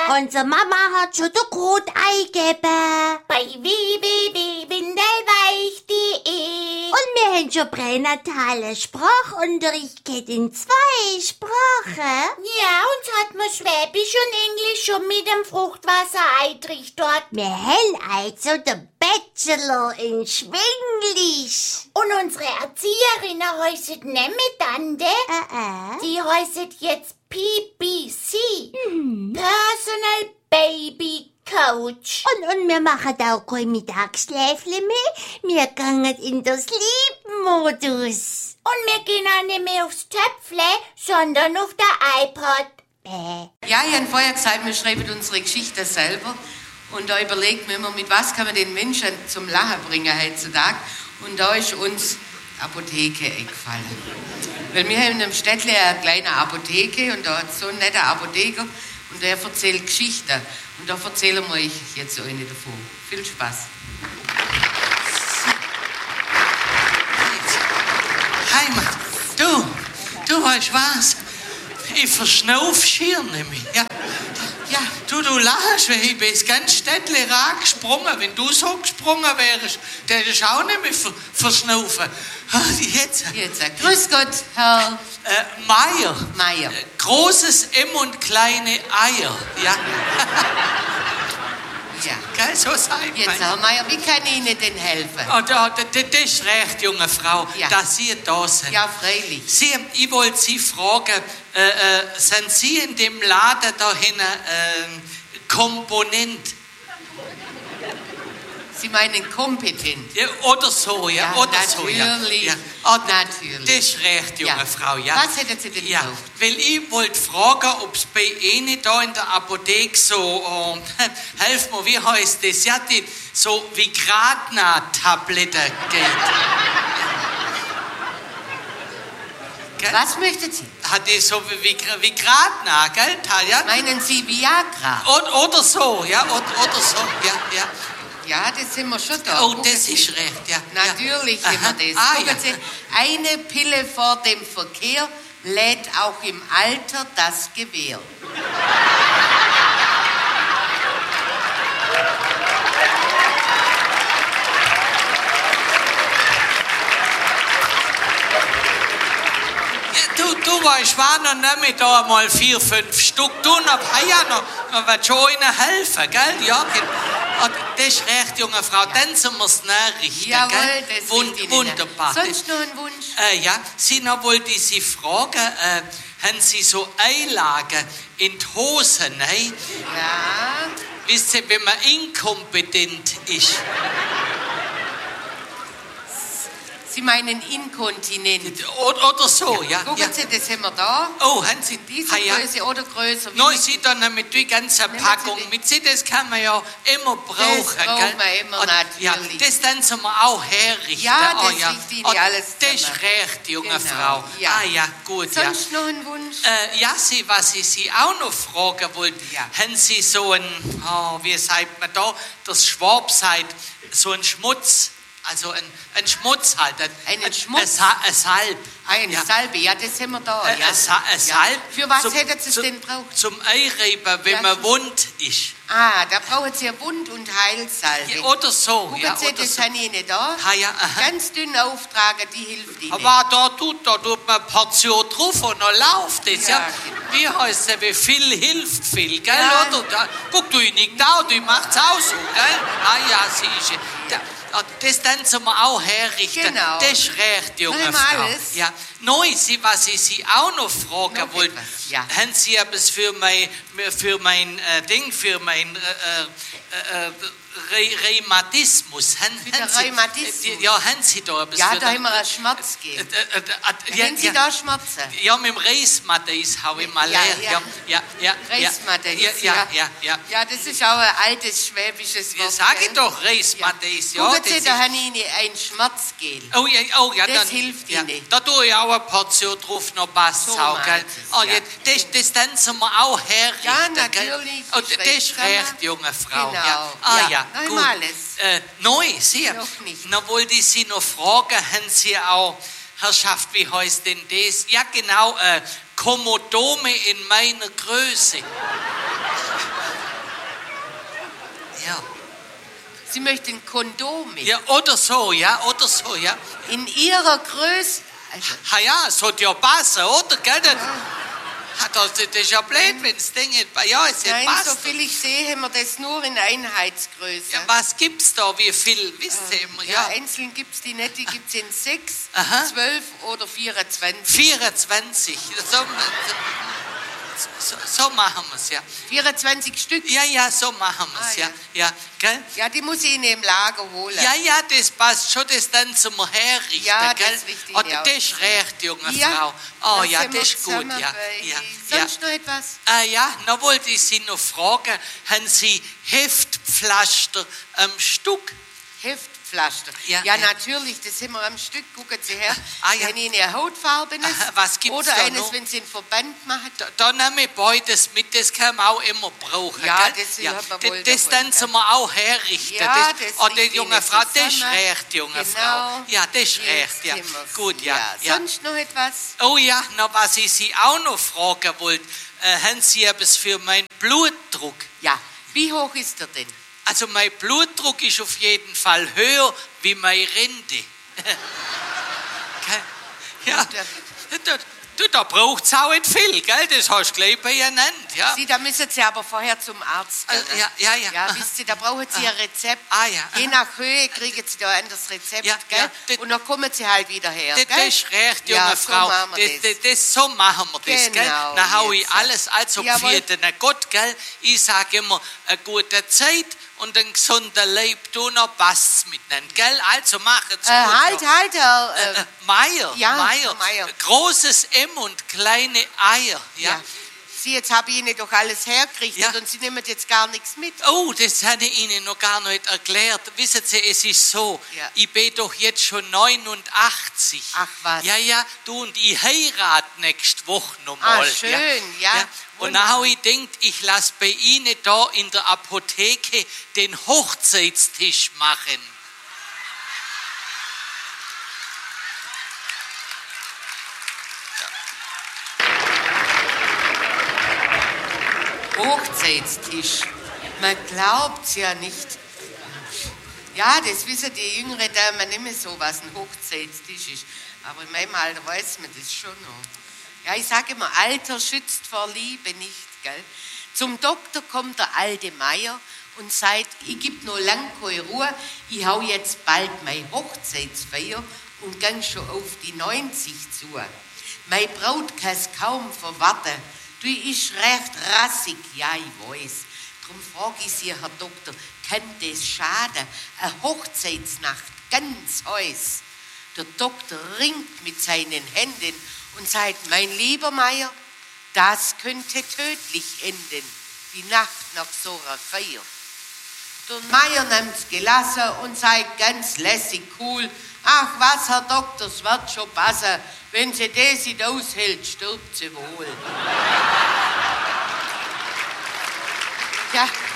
Unsere Mama hat schon den Code eingegeben. Bei www.windelweich.de. Und wir haben schon pränatalen Sprachunterricht gehabt in 2 Sprachen. Ja, uns hat man Schwäbisch und Englisch schon mit dem Fruchtwasser-Eitrich dort. Wir haben also den Bachelor in Schwinglisch. Und unsere Erzieherin heißt nicht mehr Tante. Die heißt jetzt PBC. Personal Baby Coach. Und wir machen auch kein Mittagsschläfle mehr. Wir gehen in den Sleep-Modus. Und wir gehen auch nicht mehr aufs Töpfle, sondern auf der iPod. Ja, ich habe vorher gesagt, wir schreiben unsere Geschichte selber. Und da überlegt man immer, mit was kann man den Menschen zum Lachen bringen heutzutage. Und da ist uns Apotheke eingefallen. Weil wir haben in einem Städtle eine kleine Apotheke und da hat so ein netter Apotheker und der erzählt Geschichten. Und da erzählen wir euch jetzt eine davon. Viel Spaß. Heimat, du weißt was? Ich verschnauf schier nämlich. Ja, du lachst, weil ich bin ins ganze Städtle gesprungen. Wenn du so gesprungen wärst, dann hättest du auch nicht mehr verschnaufen. Jetzt. Grüß Gott, Herr Meier. Großes M und kleine Eier. Ja. Ja. Gell, so sein. Jetzt, Herr Meier, wie kann ich Ihnen denn helfen? Das ist recht, junge Frau, Ja. dass Sie da sind. Ja, freilich. Ich wollte Sie fragen, sind Sie in dem Laden da hinten Komponent? Sie meinen kompetent? Ja, oder so, ja? Oder natürlich. So, ja. Natürlich. Das ist recht, junge Frau, ja. Was hätten Sie denn Ja, gebraucht? weil ich wollte fragen, ob es bei Ihnen da in der Apotheke so, helf mir, wie heißt das? Ja, die so Vigratna-Tablette geht. Gell? Was möchten Sie? Hat die so wie Vigratna, gell, Talja? Meinen Sie Viagra? Oder so, ja, oder so, ja. Ja, das sind wir schon da. Oh, Gucken das Sie. ist recht, ja. Natürlich ja. haben wir das. Ah, Gucken ja. Sie, eine Pille vor dem Verkehr lädt auch im Alter das Gewehr. Du weißt, war noch nicht mehr da mal 4, 5 Stück. Du noch wird schon ihnen helfen, gell? Ja, das ist recht, junge Frau. Dann sind wir es nachrichten, Jawohl, gell? das sind Ihnen. Wunderbar. Sonst noch ein Wunsch? Ja, noch wollte ich Sie fragen, haben Sie so Einlagen in die Hosen, ne? Ja. Wisst ihr, wenn man inkompetent ist? Sie meinen inkontinent. Oder so, ja. Gucken Sie, das haben wir da. Oh, haben Sie Diese Größe oder größer. Nein, Sie dann mit der ganzen Nehmen Packung. Sie die. Mit Sie, das kann man ja immer brauchen. Das braucht gell? man immer, Und, ja, natürlich. das dann soll man auch herrichten. Ja, das ja. richte Ihnen Und alles das ist zusammen. recht, junge Genau, Frau. ja. Ah ja, gut, Sonst noch ein Wunsch? ja. Was ich Sie auch noch fragen wollte, Ja. haben Sie so ein, wie sagt man da, das Schwab sagt, so ein Schmutz, also ein Schmutz halt. Einen Schmutz? Ein Salb. Eine Ja. Salbe, ja, das haben wir da. Ja. Ein Salb. Für was hätten Sie es denn braucht? Zum Einreiben, wenn Ja, man so. wund ist. Ah, da brauchen Sie eine Wund- und Heilsalbe. Ja, oder so. Gucken Ja, Sie, oder das so. habe ich nicht da. Ah, ja, aha. Ganz dünn auftragen, die hilft Ihnen. Aber da tut man eine Portion drauf und dann läuft es. Ja. Ja, Wie heißt es, wie viel hilft viel, gell? Ja. Oder? Guck, du nicht da, du machst es auch so, gell? Ah ja, siehst du. Das dann zum wir auch herrichten. Genau. Das ist recht, junge Haben wir Frau. alles? Ja. Neu, was ich Sie auch noch fragen Noch wollte, etwas, ja. haben Sie etwas für mein Ding, für mein Rheumatismus? Für den Rheumatismus? Ja, haben Sie da etwas Ja, für da haben wir ein Schmerzgel. Haben Sie da Schmerzen? Ja, mit dem Reismatis habe ich mal Ja, leer. ja. Reismatis, ja. Ja, das ist auch ein altes schwäbisches Wort. Ja, sag ich gell? doch, Reismatis. Ja, Gucken das Sie, ist- da habe ich Ihnen ein Schmerzgel. Oh ja, Das dann, hilft ja, Ihnen. da tue ich auch eine Portion drauf, noch passt So auch, gell? meint es, Oh, ja. ja, das dann sind wir auch herrichten, Ja, gell? natürlich, Oh, ich das schreibe ist zusammen. recht, junge Frau. Genau, Ja. Ah ja. ja, Noch gut. einmal alles. Neu, sehr. Noch nicht. Dann wollte ich Sie noch fragen, haben Sie auch, Herrschaft, wie heißt denn das? Ja, genau, Komodome in meiner Größe. Ja. Sie möchten Kondome. Ja, oder so, ja. In Ihrer Größe. Also, Ja, es hat ja passen, oder? Gell? Das ist ja blöd, wenn das Ding nicht... Ja, es nein, passt. so viel ich sehe, haben wir das nur in Einheitsgröße. Ja, was gibt's da? Wie viel? Wisst ihr immer? Ja, einzeln gibt es die nicht, die gibt es in 6, Aha. 12 oder 24. 24. So machen wir es, ja. 24 Stück? Ja, so machen wir es, Ah, ja. Gell? Ja, die muss ich Ihnen im Lager holen. Ja, das passt schon, das dann zum Herrichten, Ja, gell? das richte ich Oder mir das ist recht, junge Ja, Frau. Oh da ja, sind wir das ist gut, zusammen ja. bei- Sonst noch etwas? Ja, noch wollte ich Sie noch fragen, haben Sie Heftpflaster am Stück? Heftpflaster. Ja, Ja, ja. natürlich, das haben wir am Stück. Gucken Sie her. Ja. Wenn Ihnen eine hautfarbenes Aha, was gibt's oder da eines, noch? wenn Sie einen Verband machen. Da nehme ich beides mit, das kann man auch immer brauchen. Ja, gell? das hat man wohl Das davon, dann zum auch herrichten. Ja, das, das oh, die liegt junge Ihnen Frau, das ist zusammen. recht, junge Genau. Frau. Ja, das ist Jetzt recht, ja. sind wir's. Gut, ja. Sonst noch etwas? Oh ja, noch was ich Sie auch noch fragen wollte. Haben Sie etwas für meinen Blutdruck? Ja. Wie hoch ist er denn? Also mein Blutdruck ist auf jeden Fall höher wie meine Rente. Gell? Ja, da braucht es auch nicht viel, gell? Das hast du gleich benannt, ja. Sie, da müssen Sie aber vorher zum Arzt gehen. Ja. Ja, wisst ihr, da brauchen Sie ein Rezept. Ah, ja. Je nach Höhe kriegen Sie da ein anderes Rezept, Ja, gell? ja, das- Und dann kommen Sie halt wieder her, Das gell? ist recht, junge Ja, so Frau. machen wir So machen wir das, gell? Genau, Dann hau ich jetzt. alles also Jawohl. für den Gott, gell? Ich sage immer, eine gute Zeit und ein gesunder Leib, du noch passt's miteinander, gell? Also machen's gut. Halt, noch. Herr. Meier, ja, Meier. Meier. Großes M und kleine Eier, ja. Ja. Sie, jetzt habe ich Ihnen doch alles hergerichtet Ja. und Sie nehmen jetzt gar nichts mit. Oh, das habe ich Ihnen noch gar nicht erklärt. Wissen Sie, es ist so, Ja. ich bin doch jetzt schon 89. Ach, was? Ja, du und ich heirate nächste Woche nochmal. Ah, schön, ja. Und dann habe ich gedacht, ich lasse bei Ihnen da in der Apotheke den Hochzeitstisch machen. Hochzeitstisch. Man glaubt's ja nicht. Ja, das wissen die jüngere Damen nicht mehr so, was ein Hochzeitstisch ist. Aber in meinem Alter weiß man das schon noch. Ja, ich sage immer, Alter schützt vor Liebe nicht, gell? Zum Doktor kommt der alte Meier und sagt, ich gebe noch lang keine Ruhe, ich hau jetzt bald meine Hochzeitsfeier und gang schon auf die 90 zu. Meine Braut kann's kaum verwarten. Du ist recht rassig, ja, ich weiß. Drum frage ich Sie, Herr Doktor, kann das schaden? Eine Hochzeitsnacht, ganz heiß. Der Doktor ringt mit seinen Händen und sagt, mein lieber Meier, das könnte tödlich enden, die Nacht nach so einer Feier. Der Meier nimmt's gelassen und sagt ganz lässig cool, ach was, Herr Doktor, es wird schon passen, wenn sie das nicht aushält, stirbt sie wohl. Ja,